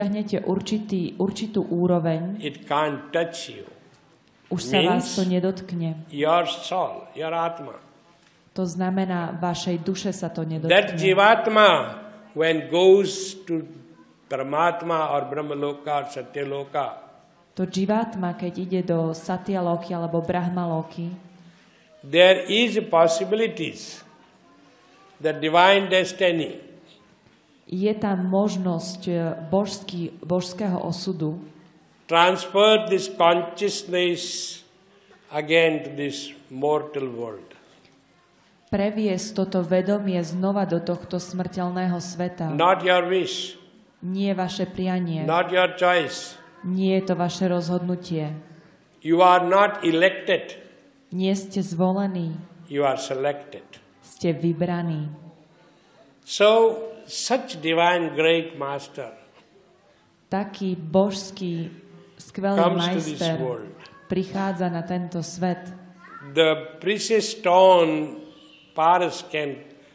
dosiahnete určitú úroveň, it can't touch you. už sa vás to nedotkne. Your soul, your atma. To znamená, vašej duše sa to That nedotkne. jivatma, when goes to Paramatma or Brahmaloka or Satyaloka, To dživatma, keď ide do Satyaloky alebo Brahmaloky, there is possibilities, the divine destiny, je tam možnosť božského osudu transfer this consciousness again to this mortal world. previesť toto vedomie znova do tohto smrteľného sveta. Not your wish, Nie vaše prianie. not your choice. Nie je to vaše rozhodnutie. You are not elected, Nie ste zvolení. you are selected. Ste vybraní. So, such divine great master Taký božský, skvelý comes to this majster world. prichádza na tento svet. The precious stone Paras can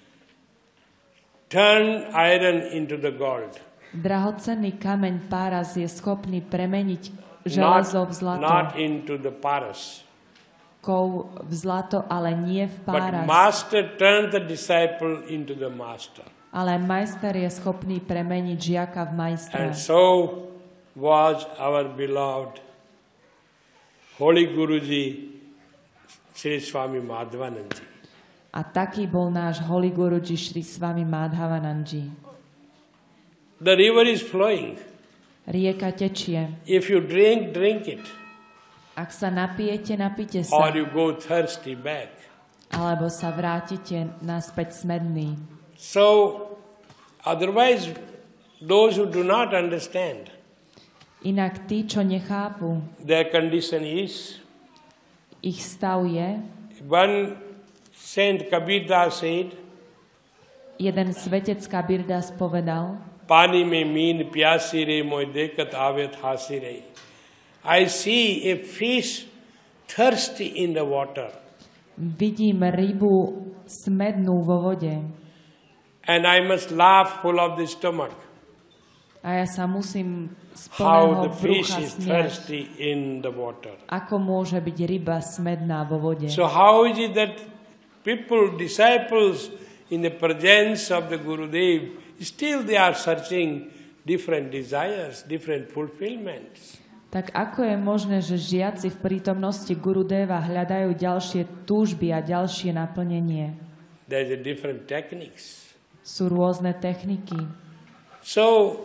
turn iron into the gold. Drahocenný kameň Páras je schopný premeniť železo v zlato. Not into the Paras. Kov v zlato, ale nie v But Páras. master turned the disciple into the master. Ale majster je schopný premeniť žiaka v majstra. And so was our beloved Holy Guruji Sri Swami Madhavananji. A taký bol náš Holy Guruji Sri Swami Madhavananji. The river is flowing. Rieka tečie. If you drink, drink it. Ak sa napijete, napite sa. Or you go thirsty back. Alebo sa vrátite naspäť smedný. So, otherwise, those who do not understand, Inak tí, čo nechápu, their condition is, ich stav je, one Saint Kabir Das said, jeden svetec Kabir Das povedal, Pani mein meen pyasi re moy dekat avet hasi re. I see a fish thirsty in the water. vidím rybu smednú vo vode And I must laugh full of the stomach. a ja sa musím z How plného the fish brucha is smiať. thirsty in the water. Ako môže byť ryba smedná vo vode? So how is it that people, disciples in the presence of the Gurudev, still they are searching different desires, different fulfillments? Tak ako je možné, že žiaci v prítomnosti Gurudeva hľadajú ďalšie túžby a ďalšie naplnenie? There's a different techniques. Sú rôzne techniky. So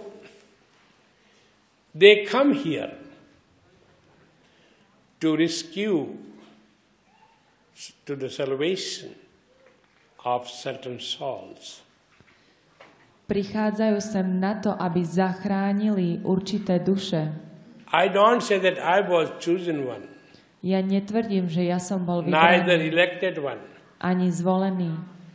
they come here to rescue, to the salvation of certain souls. Prichádzajú sem na to, aby zachránili určité duše. I don't say that I was chosen one, Ja netvrdím, že ja som bol neither vybraný, elected one, ani zvolený.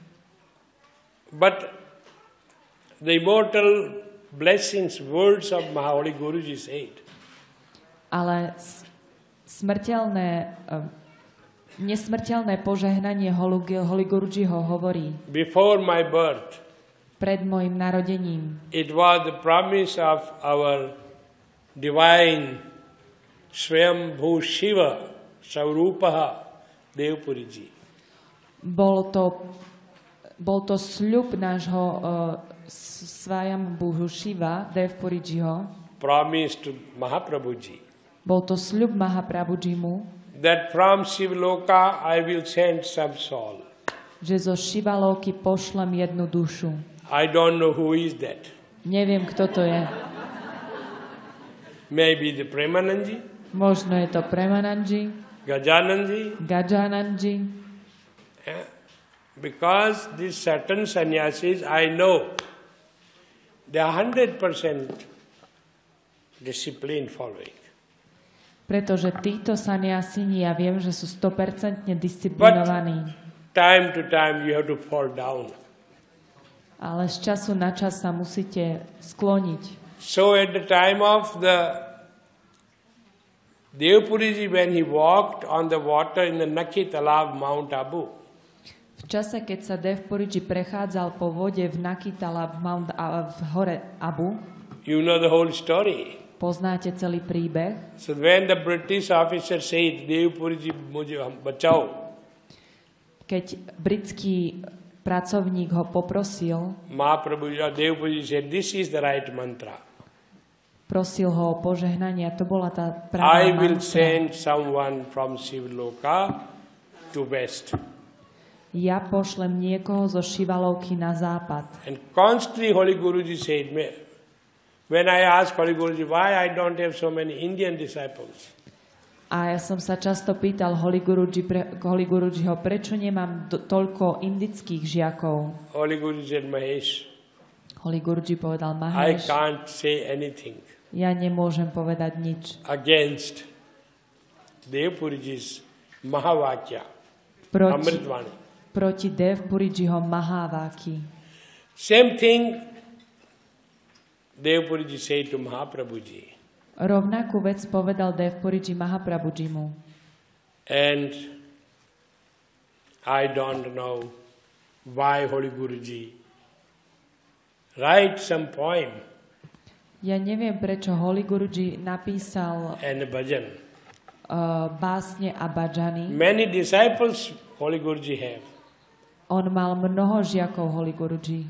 but the immortal blessings, words of Mahaholy Guruji said, Ale nesmrteľné požehnanie Holy Gurujiho hovorí, before my birth, pred môjim narodením it was the promise of our divine Swayambhu Shiva, Saurupaha Devpuriji. bol to sľub nášho Swayambhu Shiva Devpurijiho, Promise to Mahaprabhuji bol to sľub Mahaprabhujimu, that from Shivaloka I will send some soul. že zo Shivalóky pošlem jednu dušu. I don't know who is that. Neviem, kto to je. Maybe the Premananji, Možno je to Premananji, Gajananji, Gajananji, because these certain sannyasis I know they are 100% discipline following. pretože títo saniasini, ja viem, že sú 100% disciplinovaní. Time to time you have to fall down. Ale z času na čas sa musíte skloniť. So at the time of the Devpuriji, when he walked on the water in the Nakhi Talab, Mount Abu, V čase, keď sa Devpuriji prechádzal po vode v Nakitala v hore Abu, You know the whole story. Poznáte celý príbeh. So when the British officer said, Devpuriji mujhe bachao, Keď britský pracovník ho poprosil, Devpuriji said, this is the right mantra. Prosil ho o požehnanie, to bola tá I pravá will mantra. send someone from Shivaloka to west. Ja pošlem niekoho zo Šivalovky na západ. And constantly Holy Guruji said, when I asked Holy Guruji, why I don't have so many Indian disciples? A ja som sa často pýtal Holy Gurujiho, prečo nemám toľko indických žiakov. Holy Guruji said, Mahesh, Holy Guruji povedal, I Mahesh, can't say anything ja nemôžem povedať nič against Devpuriji's Mahavakya, Amritvani. proti Devpurijiho Mahavaki. Same thing Devpuriji said to Mahaprabhuji. Rovnakú vec povedal Devpuriji Mahaprabhujimu. And I don't know why Holy Guruji write some poem Ja neviem, prečo Holy Guruji napísal and a bhajan. Básne a bhajany. Many disciples Holy Guruji have. On mal mnoho žiakov Holy Guruji.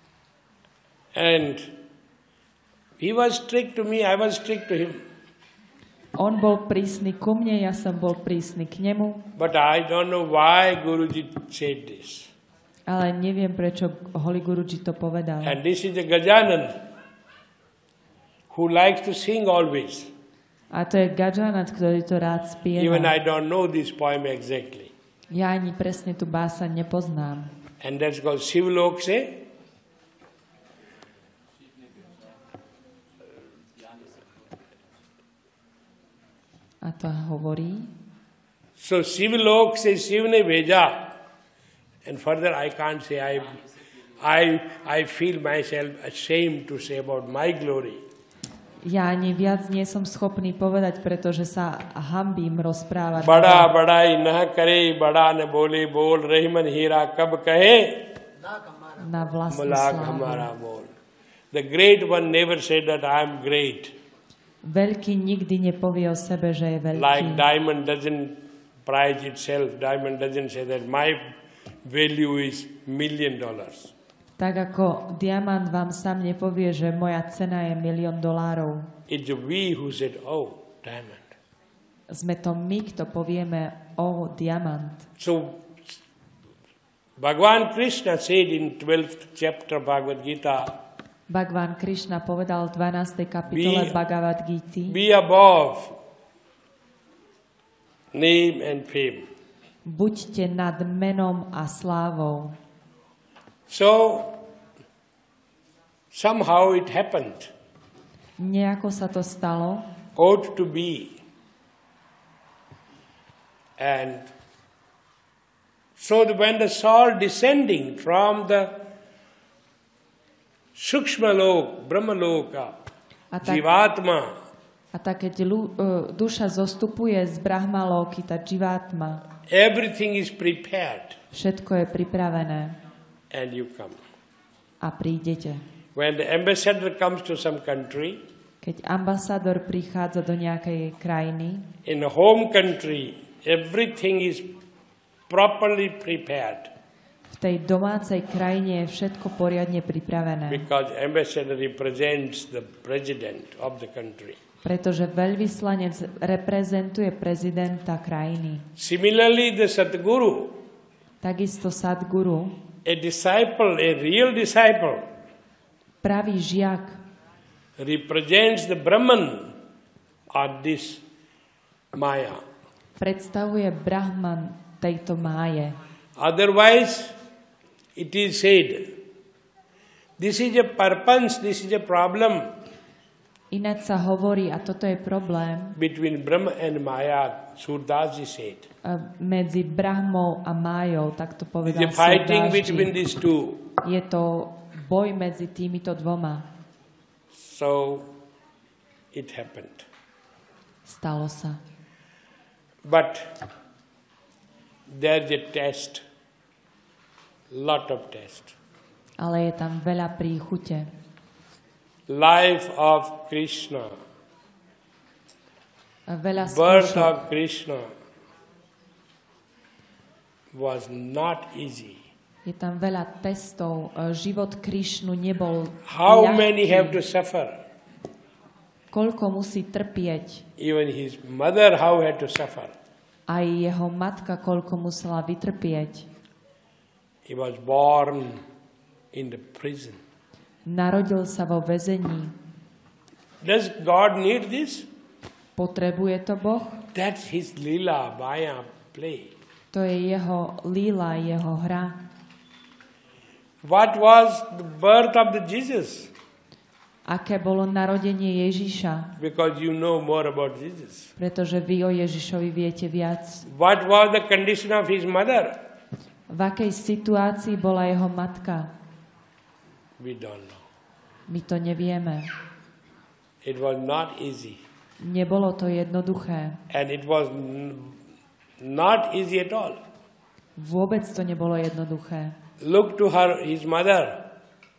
And he was strict to me, I was strict to him. On bol prísny ku mne, ja som bol prísny k nemu, But I don't know why Guruji said this. ale neviem, prečo Holy Guruji to povedal. And this is the Gajanan who likes to sing always. A to je Gajanat, ktorý to rád Even spieva. I don't know this poem exactly. Ja ani presne tú básaň nepoznám. And that's called Shivlokse. A to hovorí. So Shivlok se Shivne Veja. And further I can't say, I feel myself ashamed to say about my glory. Ja ani viac nie som schopný povedať, pretože sa hanbím rozprávať. Bada badai na kare, bada ne bole, bol Rahman Hira kab kahe, Na vlastnú malak slávu. hamara bol. The great one never said that I am great. Veľký nikdy nepovie o sebe, že je veľký. Like diamond doesn't price itself. Diamond doesn't say that my value is $1 million. Tak ako diamant vám sám nepovie, že moja cena je $1 000 000. It's we who said, oh, diamond. Sme to my, kto povieme o diamant. So, Bhagavan Krishna said in 12th chapter Bhagavad Gita, Bhagavan Krishna povedal v 12. kapitole Bhagavad Gita, be above name and fame. buďte nad menom a slávou. So, somehow it happened. Nejako sa to stalo. Ought to be. And so when the soul descending from the Sukshma Lok, Brahma Loka, Jivatma, A tak keď duša zostupuje z Brahmalóky, tá Jivatma, everything is prepared všetko je pripravené and you come. a prídete. When the ambassador comes to some country, Keď ambasádor prichádza do nejakej krajiny, in the home country, everything is properly prepared v tej domácej krajine je všetko poriadne pripravené. because ambassador represents the president of the country. Pretože veľvyslanec reprezentuje prezidenta krajiny. Similarly, the Sadguru, Takisto Sadguru, a disciple, a real disciple, pravý žiak, represents the Brahman or this Maya. predstavuje Brahman tejto máje. Otherwise, it is said, this is a purpose, this is a problem Ináč sa hovorí, a toto je problém, between Brahma and Maya, Surdaji said. medzi Brahmou a Májou, tak to It povedal is a fighting between Surdáždi. these two. Je to boj medzi týmito dvoma. So, it happened. Stalo sa. But, there's a test, lot of test. Ale je tam veľa príchute. life of Krishna, Veľa birth skúšok. of Krishna was not easy. Je tam veľa testov. Život Krišnu nebol How many have to ľahký. suffer? Koľko musí trpieť. Even his mother, how had to suffer? Aj jeho matka koľko musela vytrpieť. He was born in the prison. Narodil sa vo väzení. Does God need this? Potrebuje to Boh? That's his lila, maya, play. To je jeho líla, jeho hra. What was the birth of the Jesus? Aké bolo narodenie Ježiša? Because you know more about Jesus. Pretože vy o Ježišovi viete viac. What was the condition of his mother? V akej situácii bola jeho matka? We don't know. My to nevieme. It was not easy. Nebolo to jednoduché. And it was not easy at all. Vôbec to nebolo jednoduché. Look to her, his mother,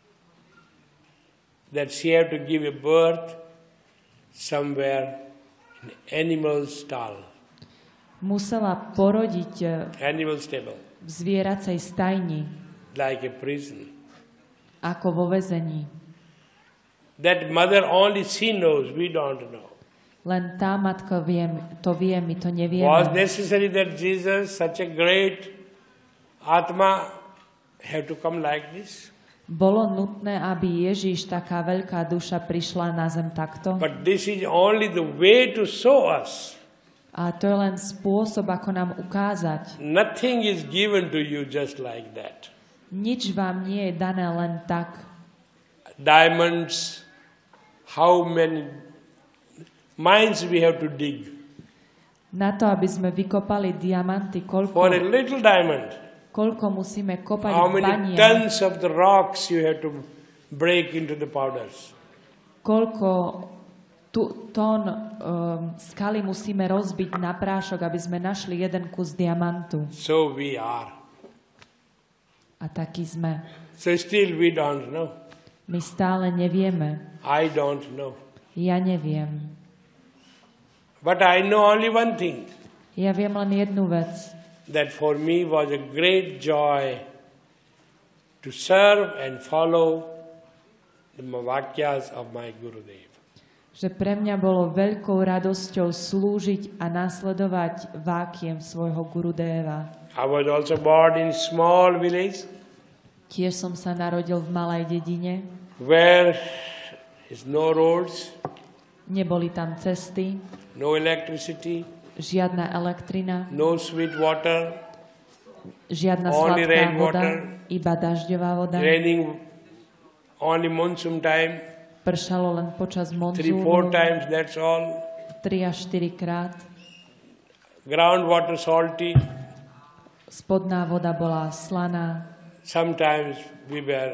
that she had to give a birth somewhere in animal stall, Musela porodiť animal stable, v zvieracej stajni, like a prison. ako vo väzení. That mother only she knows, we don't know. Len tá matka to vie, my to Was nevieme. necessary that Jesus, such a great Atma, have to come like this? Bolo nutné, aby Ježiš, taká veľká duša, prišla na zem takto? But this is only the way to show us. A to je len spôsob, ako nám ukázať. Nothing is given to you just like that. Nič vám nie je dané len tak. Diamonds, how many mines we have to dig? Na to, aby sme vykopali diamanty, For a koľko little diamond, musíme kopať how v many baniach, tons of the rocks you have to break into the powders? koľko tón skaly musíme rozbiť na prášok, aby sme našli jeden kus diamantu. So we are. A takí sme. So still we don't know. My stále nevieme. I don't know. Ja neviem. But I know only one thing. Ja viem len jednu vec. That for me was a great joy to serve and follow the vakyas of my Gurudev. Že pre mňa bolo veľkou radosťou slúžiť a nasledovať vákiem svojho Gurudeva. I was also born in a small village Tiež som sa narodil v malej dedine. where is no roads, Neboli tam cesty, no electricity, žiadna elektrina, no sweet water, žiadna Only sladká rain voda, water. iba dažďová voda. raining only monsoon time, Pršalo len počas 3-4 monzúnu, times, that's all. 3 až 4 krát. Groundwater salty. Spodná voda bola slaná. Sometimes we were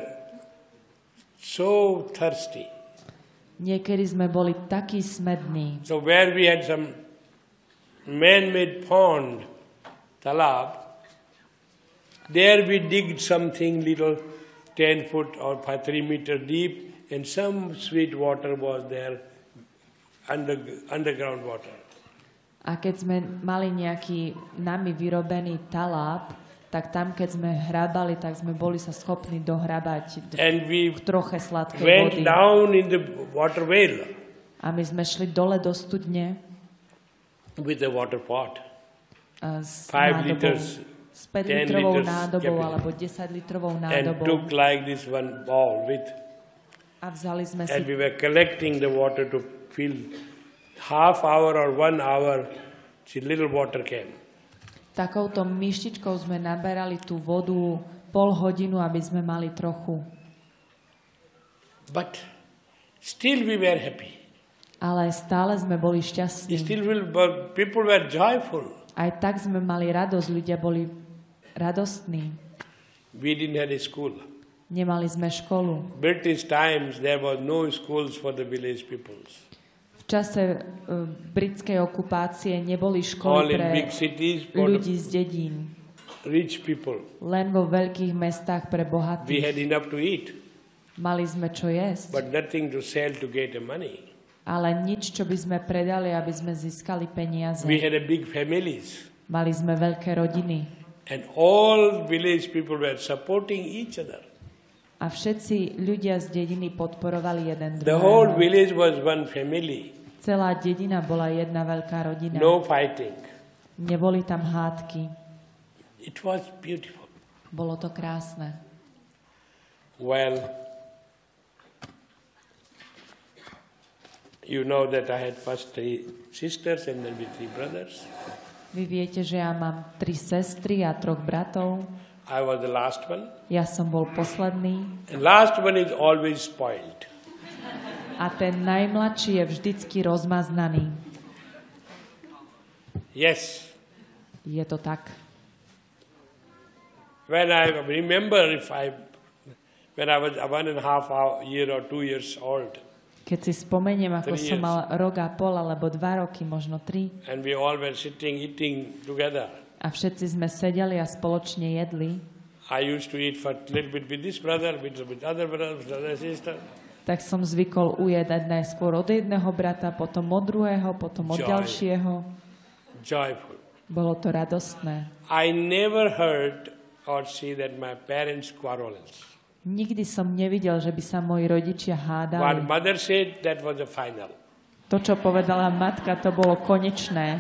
so thirsty. Niekedy sme boli takí smední. So where we had some man-made pond, talab, there we digged something little 10 foot or 3 meter deep, and some sweet water was there, underground water. A keď sme mali nejaký nami vyrobený taláb, tak tam, keď sme hrabali, tak sme boli sa schopní dohrabať And we k troche sladkej went vody. down in the water well A my sme šli dole do studne with a water pot. s 5 nádobou, liters, s 10 5 litrovou liters nádobou capacity. alebo 10 litrovou And nádobou. took like this one ball with, A vzali sme and we si were collecting the water to fill half hour or 1 hour, see little water came. takouto myštičkou sme naberali tú vodu pol hodinu, aby sme mali trochu. But still we were happy. Ale stále sme boli šťastní. People were joyful. Aj tak sme mali radosť, ľudia boli radostní. We didn't have a school. Nemali sme školu. British times there was no schools for the village peoples. V čase britskej okupácie neboli All školy in pre big cities for ľudí the z dedín. rich people. Len vo veľkých mestách pre We bohatých. had enough to eat. Mali sme čo jesť, but nothing to sell to get money. ale nič, čo by sme predali, aby sme získali peniaze. We had a big families, Mali sme veľké rodiny and all village people were supporting each other. a všetci ľudia z dediny podporovali jeden The whole druhého. village was one family. Celá dedina bola jedna veľká rodina. No fighting. Neboli tam hádky. It was beautiful. Bolo to krásne. Well, you know that I had first 3 sisters and then 3 brothers. Vy viete, že ja mám 3 sestry a 3 bratov. I was the last one. Ja som bol posledný. And last one is always spoiled. A ten najmladší je vždycky rozmaznaný. Yes. Je to tak. When I remember when I was 1.5 year or 2 years old, Keď si spomeniem, ako 3 som years. mal rok a pol, alebo 2 roky, možno 3, and we all were sitting eating together, a všetci sme sedeli a spoločne jedli, I used to eat for a little bit with this brother, with other brother, with other sister. tak som zvykol ujedať najskôr od jedného brata, potom od druhého, potom od Joy. ďalšieho. Joyful. Bolo to radostné. I never heard or see that my parents quarrels. Nikdy som nevidel, že by sa moji rodičia What hádali. mother said, that was the final. To, čo povedala matka, to bolo konečné,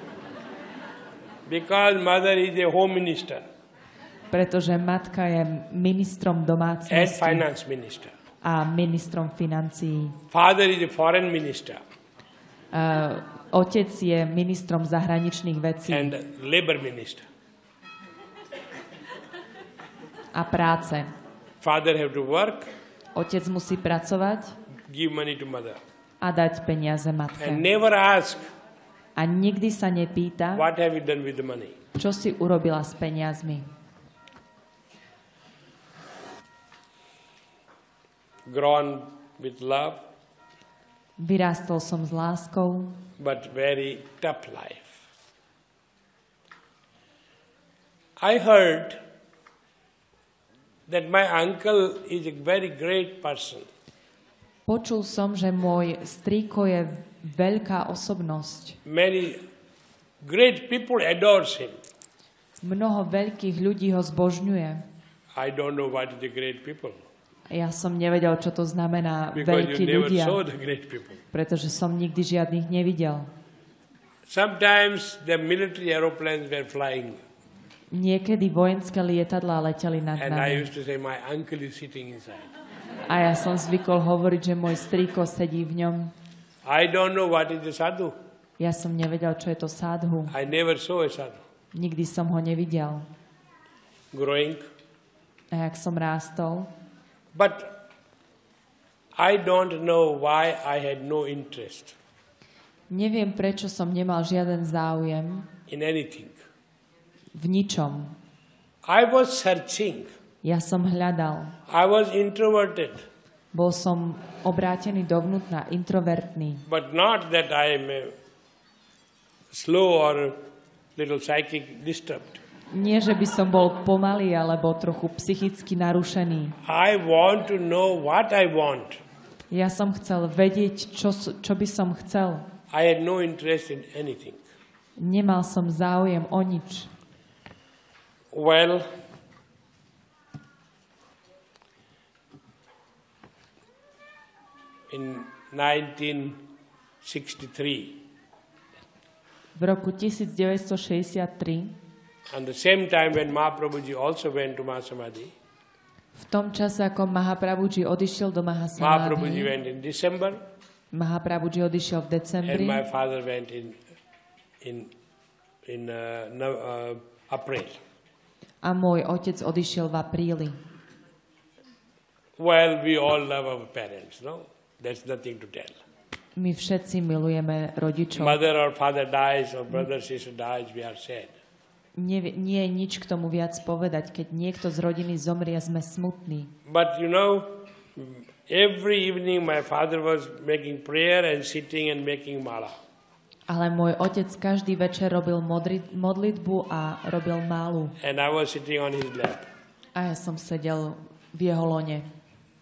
Because mother is a home minister pretože matka je ministrom and domácnosti finance minister. a ministrom financií. Father is a foreign minister Otec je ministrom zahraničných vecí and labor minister. a práce. Father have to work, Otec musí pracovať give money to mother. a dať peniaze matke. And never ask, A nikdy sa nepýta, what have you done with the money? čo si urobila s peniazmi. Grown with love, Vyrástol som s láskou, but very tough life. I heard that my uncle is a very great person. Počul som, že môj strýko je veľká osobnosť. Many great people adores him. Mnoho veľkých ľudí ho zbožňuje. I don't know what is the great people. Ja som nevedel, čo to znamená Because veľkí you never ľudia, saw the great people. pretože som nikdy žiadnych nevidel. Sometimes the military aeroplanes were flying, Niekedy vojenské lietadlá leteli nad and I nami. used to say, my uncle is sitting inside. A ja som zvykol hovoriť, že môj strýko sedí v ňom. I don't know what is the sadhu. Ja som nevedel, čo je to sádhu. I never saw a sadhu. Nikdy som ho nevidel. Growing. A jak som rástol, But I don't know why I had no interest neviem, prečo som nemal žiaden záujem in anything. v ničom. I was searching. Ja som hľadal. I was introverted. Bol som obrátený dovnútra, introvertný. But not that I am slow or little psychic disturbed. Nie, že by som bol pomalý alebo trochu psychicky narušený. I want to know what I want. Ja som chcel vedieť, čo by som chcel. I had no interest in anything. Nemal som záujem o nič. Well, in 1963, V roku 1963, and the same time when Mahaprabhuji also went to Mahasamadhi, v tom čase, ako Mahaprabhuji odišiel do Mahaprabhuji Mahasamadhi, went in December, Mahaprabhuji odišiel v and decembri my father went in April. a môj otec odišiel v apríli. Well, we all love our parents, no? There's nothing to tell. My všetci milujeme rodičov. Mother or father dies, or brother, sister dies, we are sad. Nie je nič k tomu viac povedať. Keď niekto z rodiny zomrie, sme smutní. But you know, every evening my father was making prayer and sitting and making mala. Ale môj otec každý večer robil modlitbu a robil málu. And I was sitting on his lap. A ja som sedel v jeho lone.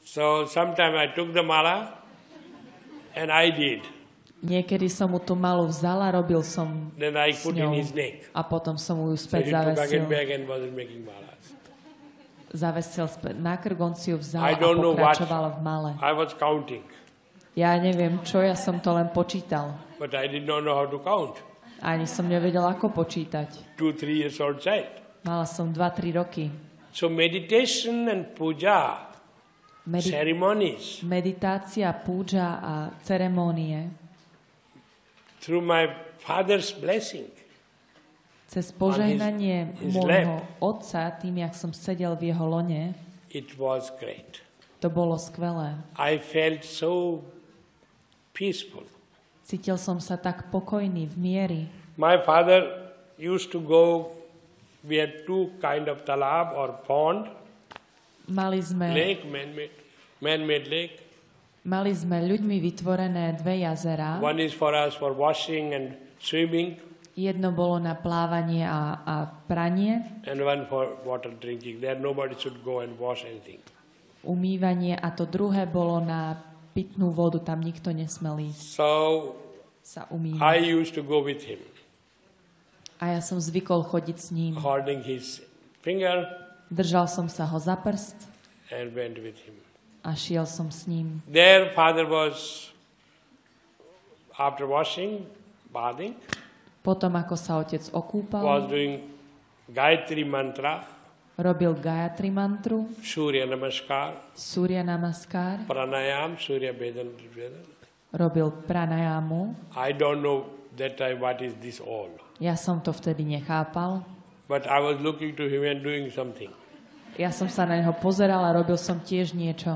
So sometime I took the mala and I did. Niekedy som mu tú malu vzala, robil som Then I s put in ňou his neck. a potom som mu ju So späť he took zavesil. again back and wasn't making malas. Zavesil späť na krk, on si ju vzal I a don't know what. pokračoval v male. I was counting, Ja neviem čo, ja som to len počítal. but I did not know how to count. Ani som nevedel, ako počítať. 2-3 years old child. Mala som 2-3 roky. So meditation and puja, ceremonies, Meditácia, púdža a ceremónie through my father's blessing, cez požehnanie his môjho otca, tým, jak som sedel v jeho lone, it was great. to bolo skvelé. I felt so peaceful. Cítil som sa tak pokojný, v miery. My father used to go, we had two kind of talab or pond, Mali sme lake, man-made lake. Mali sme ľuďmi vytvorené dve jazerá. One is for us for washing and swimming, Jedno bolo na plávanie a pranie, and one for water drinking. There nobody should go and wash anything. umývanie a to druhé bolo na pitnú vodu, tam nikto nesmel ísť So sa I umývať. used to go with him, A ja som zvykol chodiť s ním. holding his finger Držal som sa ho za prst and went with him. a šiel som s ním. Their father was, after washing, bathing, Potom, ako sa otec was okúpal, doing Gayatri mantra, robil Gayatri mantru, Surya Namaskar, Surya Namaskar, Pranayam, Surya Vedan. robil pranajámu. I don't know that time what is this all. Ja som to vtedy nechápal. But I was looking to him and doing something. Ja som sa na neho pozeral a robil som tiež niečo.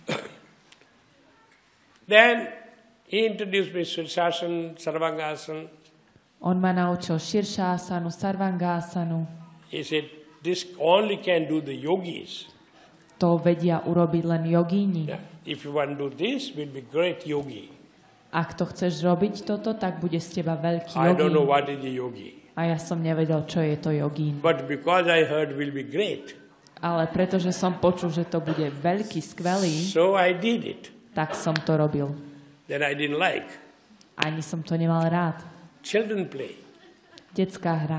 Then he introduced me Sirsasana, Sarvangasana. On ma naučil Širšásanu, Sarvangásanu. He said, this only can do the yogis. To vedia urobiť len jogíni. Yeah. If you want to do this, will be great yogi. Ak to chceš robiť toto, tak bude z teba veľký I don't know jogín. what is the yogi. A ja som nevedel, čo je to jogín. But because I heard will be great, Ale pretože som počul, že to bude veľký, skvelý, so I did it. tak som to robil. Then I didn't like. Ani som to nemal rád. Children play. Detská hra.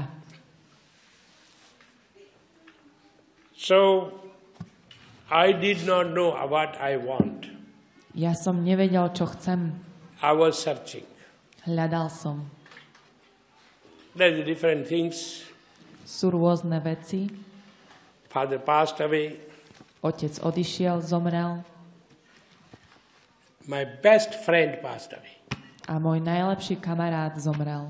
So I did not know what I want. Ja som nevedel, čo chcem. I was searching. Hľadal som. There's different things. Sú rôzne veci. Father passed away. Otec odišiel, zomrel. My best friend passed away. A môj najlepší kamarát zomrel.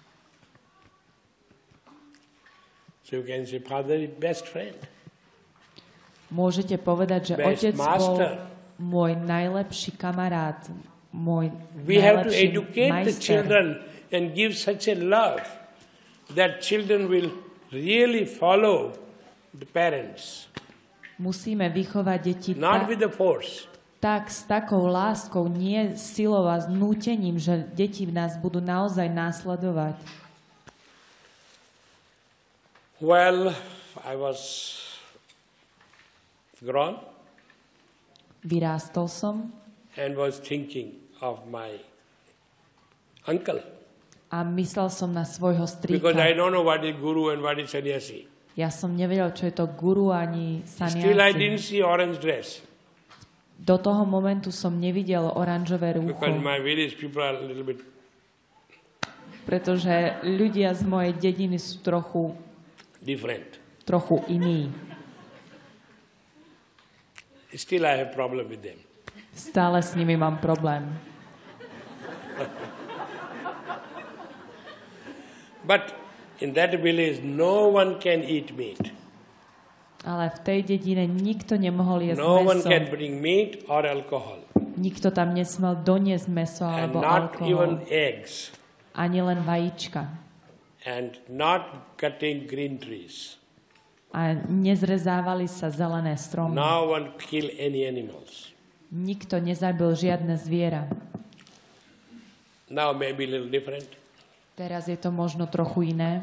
So you can say, Father is best friend. Môžete povedať, že Best otec bol master. môj najlepší kamarát, môj We have to najlepší educate the majster. children and give such a love that children will really follow the parents. Musíme vychovať deti Not with the force. tak s takou láskou, nie silou a s nútením, že deti nás budú naozaj následovať. Well, I was grown Vyrástol som and was thinking of my uncle. a myslel som na svojho Because I strýka. don't know what is guru and what is sannyasi. Ja som nevedel, čo je to guru ani Still I didn't saniasi. see orange dress. Do toho momentu som nevidel oranžové Because rúcho, my village people are a little bit pretože ľudia z mojej dediny sú different. trochu iní. Still I have problem with them. Stále s nimi mám problém. But in that village no one can eat meat. Ale v tej dedine nikto nemohol jesť No one mäso. can bring meat or alcohol. Nikto tam nesmel doniesť mäso And alebo not even alkohol. eggs. Ani len vajíčka. And not cutting green trees. A nezrezávali sa zelené stromy. No one kill any animals. Nikto nezabil žiadne zviera. Now maybe a little different. Teraz je to možno trochu iné.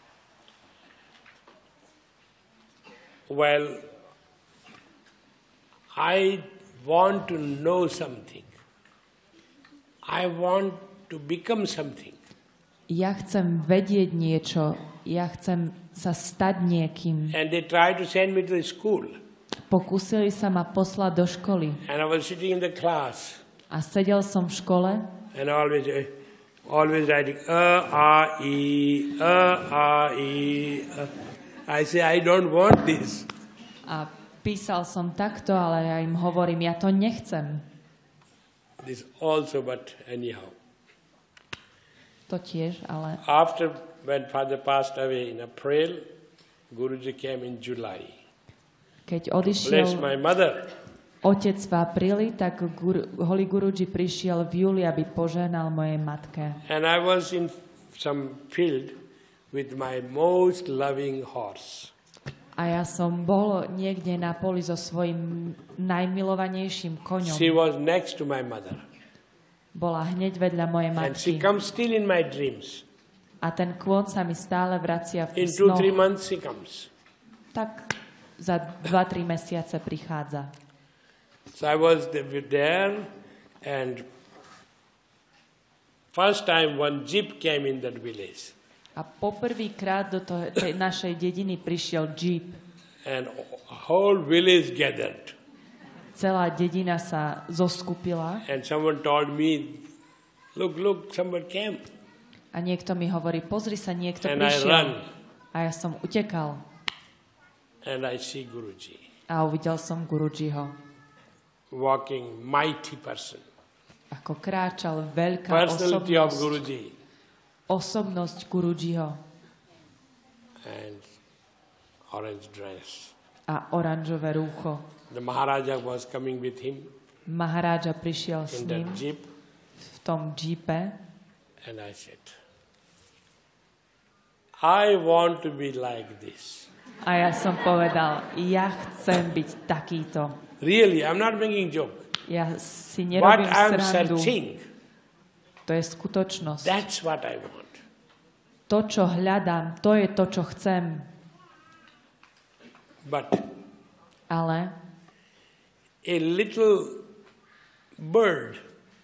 Well, I want to know something. I want to become something. Ja chcem vedieť niečo. Ja chcem sa stať niekým. And they tried to send me to the school. Pokúsili sa ma poslať do školy. And I was sitting in the class. A sedel som v škole. And always writing E. I say, I don't want this. A písal som takto, ale ja im hovorím, ja to nechcem. This also, but anyhow. To tiež, ale... After, when Father passed away in April, Guruji came in July. Keď Bless odišiel my mother. otec v apríli, tak Holy Guruji prišiel v júli, aby požehnal mojej matke. And I was in some field with my most loving horse. A ja som bol niekde na poli so svojím najmilovanejším koňom. She was next to my mother. Bola hneď vedľa mojej And she matky. comes still in my dreams. A ten kôň sa mi stále vracia v In snoch. 2-3 months she comes. Tak za 2-3 mesiace prichádza. So I was there, and first time one jeep came in that village. A poprvýkrát do tej našej dediny prišiel džíp. And whole village gathered. Celá dedina sa zoskupila And someone told me, look, someone came. a niekto mi hovorí, pozri sa, niekto And I prišiel. run. A ja som utekal And I see Guruji, a uvidel som Gurujiho. walking mighty person. Ako kráčal veľká Personality of osobnosť. Guruji. Osobnosť Gurujiho And orange dress. a oranžové rúcho. The Maharaja was coming with him Maharáža prišiel s in that ním jeep. v tom džípe And I said, I want to be like this. a ja som povedal, ja chcem byť takýto. Really, I'm not making joke. Ja si What nerobím I'm srandu. searching, To je skutočnosť. that's what I want. To, čo hľadám, to je to, čo chcem. But Ale a little bird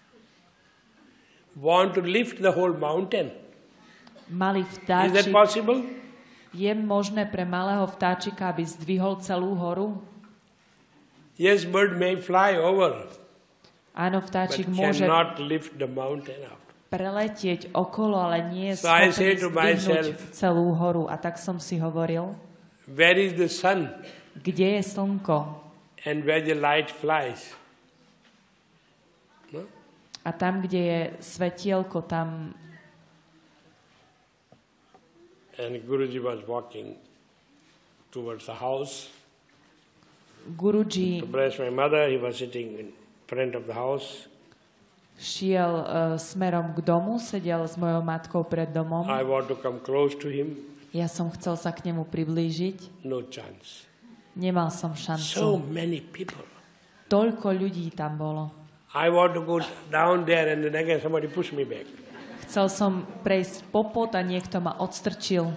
want to lift the whole mountain. malý Is that vtáčik, possible? je možné pre malého vtáčika, aby zdvihol celú horu? Yes, bird may fly over, Áno, but vtáčik môže cannot lift the mountain up. preletieť okolo, ale nie je So I say schopný to zdvihnúť myself, celú horu. A tak som si hovoril, where is the sun kde je slnko? and where the light flies? No? A tam, kde je svetielko, tam... And Guruji was walking towards the house. Guruji To bless my mother, he was sitting in front of the house. šiel smerom k domu, sedel s mojou matkou pred domom. I want to come close to him. Ja som chcel sa k nemu priblížiť. No chance. Nemal som So šancu. many people. Toľko ľudí tam bolo. I want to go down there and then again somebody push me back. Chcel som prejsť popod a niekto ma odstrčil.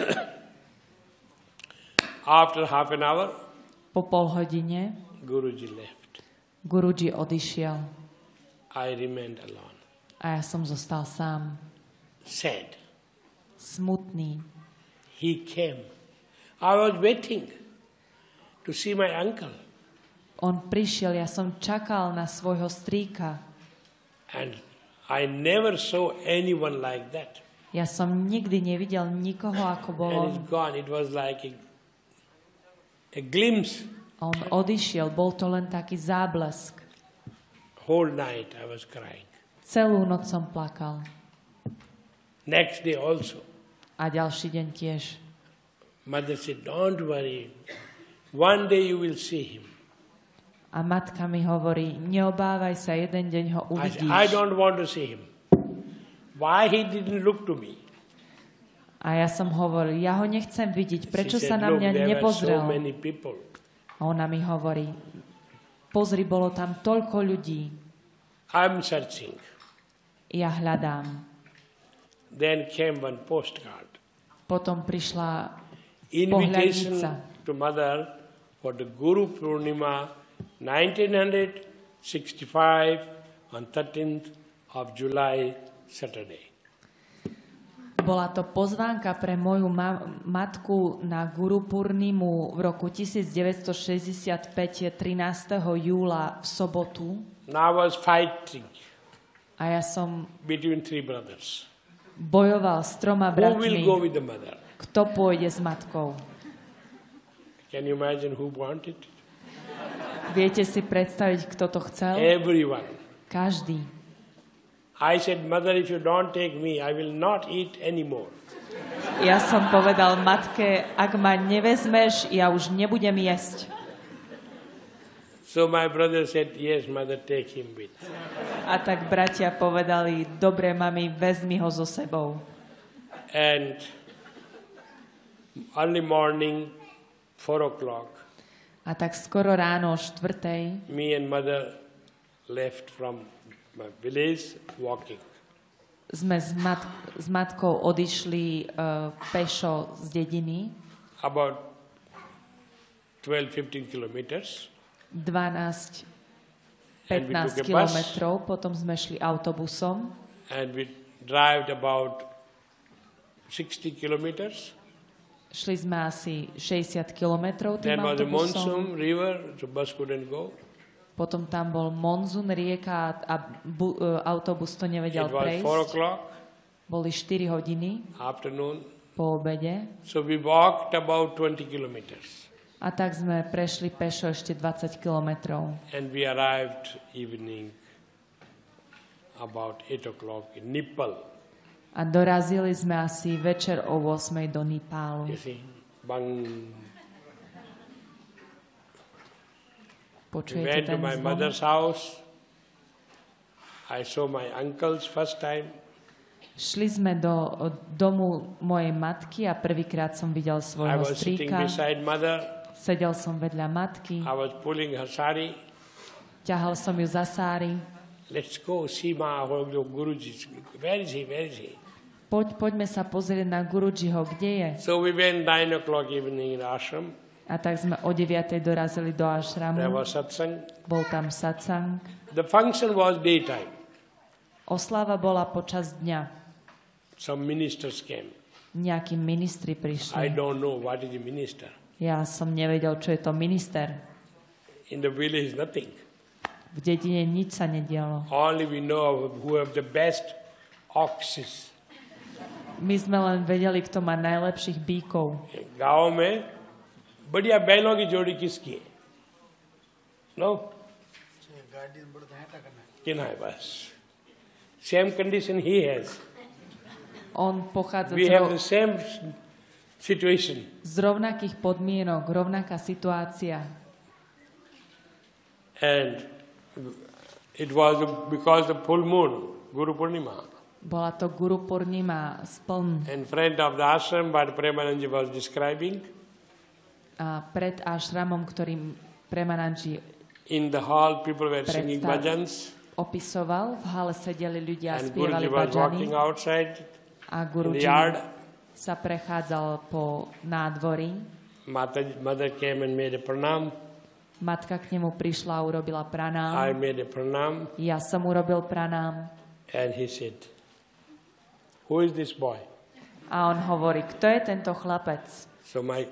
After half an hour, Po pol hodine Guruji left. Guruji odišiel I remained alone. a ja som zostal sám. Sad. Smutný. He came. I was waiting to see my uncle. On prišiel, ja som čakal na svojho strýka. And I never saw anyone like that. Ja som nikdy nevidel nikoho, ako bol And on. it's gone. It was like a glimpse. A on odišiel, bol to len taký záblesk. Whole night I was crying. Celú noc som plakal. Next day also. A ďalší deň tiež. Mother said, don't worry. One day you will see him. A matka mi hovorí, neobávaj sa, jeden deň ho I said, uvidíš. I don't want to see him. Why he didn't look to me? A ja som hovoril, ja ho nechcem vidieť, prečo She sa said, na look, mňa there were so nepozrel? many people. A ona mi hovorí, pozri, bolo tam toľko ľudí. I'm searching. Ja hľadám. Then came one postcard. Potom prišla Invitation pohľadnica. to mother for the Guru Purnima 1965 on 13th of July, Saturday. Bola to pozvánka pre moju matku na Guru Purnimu v roku 1965, 13. júla v sobotu. Now I was fighting A ja som between three brothers. bojoval s 3 Who will bratmi. go with the mother? Kto pôjde s matkou? Can you imagine who wanted? Viete si predstaviť, kto to chcel? Everyone. Každý. I said, Mother, if you don't take me, I will not eat anymore. Ja som povedal matke, ak ma nevezmeš, ja už nebudem jesť. So my brother said, yes, Mother, take him with. A tak bratia povedali, dobre, mami, vezmi ho so sebou. And early morning, 4 o'clock, A tak skoro ráno o 4:00 me and Mother left from my village walking. sme s matkou odišli pešo z dediny. About 12-15 kilometers. 12-15 And we took a bus. kilometrov, potom sme šli autobusom. And we drove about 60 kilometers. Šli sme asi 60 kilometrov tým Then was the autobusom. monsoon river, the bus couldn't go. Potom tam bol monzun, rieka a autobus to nevedel It was 4 prejsť. o'clock, Boli 4 hodiny afternoon. po obede. So we walked about 20 kilometers. A tak sme prešli pešo ešte 20 kilometrov. And we arrived evening about 8 o'clock in Nepal. A dorazili sme asi večer o 8 do Nepálu. You see, bang. We Počujete went to ten my zvon? mother's house. I saw my uncles first time. Šli sme do domu mojej matky a prvýkrát som videl I svojho was sitting strýka. beside mother. Sedel som vedľa matky, I was pulling her sari. ťahal som ju za sári. Let's go see my Guruji. Where is he? Where is he? Poďme sa pozrieť na Gurujiho, kde je? So we went 9 o'clock evening in ashram. A tak sme o 9:00 dorazili do There ašramu. was satsang. Bol tam satsang. The function was daytime. Oslava bola počas dňa. Some ministers came. Nejakí ministri I prišli. don't know what is a minister. Ja som nevedel, čo je to minister. In the village, nothing. V dedine nič sa nedialo. Only we know who have the best oxes. My sme len vedeli, kto má najlepších bíkov. गाँव में बढ़िया बैलों की जोड़ी किसकी है? नो किना है बस same condition he has On pochádza we have the same situation z rovnakých podmienok, rovnaká situácia. and it was because the full moon Guru Purnima Bola to Guru Purnima spln. in front of the ashram what Premananji was describing. A pred ashramom, ktorým Premananji In the hall people were singing Predstav- bhajans opisoval, v hale sedeli ľudia a and spievali Guruji was bhajany walking outside a in the Guruji yard. sa prechádzal po nádvorí. Mother came and made a pranam. Matka k nemu prišla a urobila I pranám. made a pranam Ja som urobil pranám. and he said, who is this boy? A on hovorí, kto je tento chlapec? So my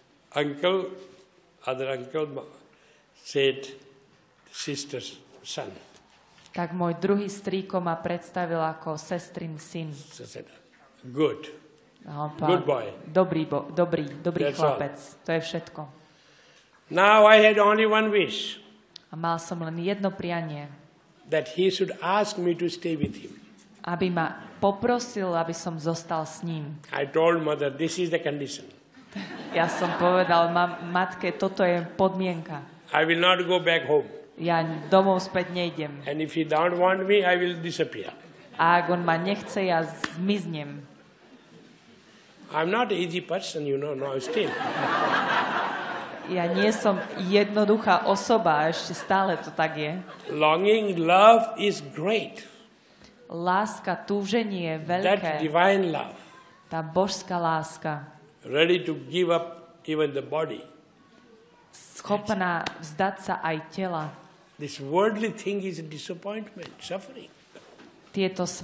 other uncle said, sister's son. Tak môj druhý strýko ma predstavil ako sestrin syn. So I said, good. A on Good povedal, boy. dobrý That's chlapec. To je všetko. Now I had only one wish, A mal som len jedno prianie. that he should ask me to stay with him. Aby ma poprosil, aby som zostal s ním. I told mother, this is the condition. Ja som povedal matke, toto je podmienka. I will not go back home. Ja domov späť nejdem. And if he don't want me, I will disappear. A ak on ma nechce, ja zmiznem. I'm not an easy person, no, still. Ja nie som jednoduchá osoba, a ešte stále to tak je. Longing, love is great. Láska, túženie je That veľké. divine love, Tá božská láska. ready to give up even the body. schopná vzdať sa aj tela. This worldly thing is a disappointment, suffering. Tieto